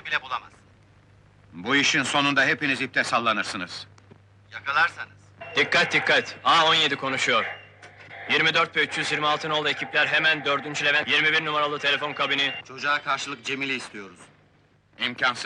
bile bulamazsın. Bu işin sonunda hepiniz ipte sallanırsınız. Yakalarsanız. Dikkat dikkat! A17 konuşuyor. 24 ve 326 nolu ekipler hemen 4. Levent 21 numaralı telefon kabini. Çocuğa karşılık Cemil'i istiyoruz. İmkansız.